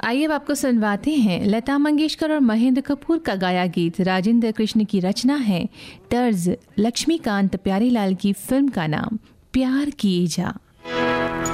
आइए अब आपको सुनवाते हैं लता मंगेशकर और महेंद्र कपूर का गाया गीत। राजेंद्र कृष्ण की रचना है, तर्ज लक्ष्मीकांत प्यारेलाल की फिल्म का नाम प्यार किए जा।